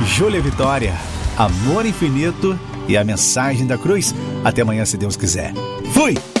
Júlia Vitória, amor infinito e a mensagem da cruz. Até amanhã, se Deus quiser. Fui!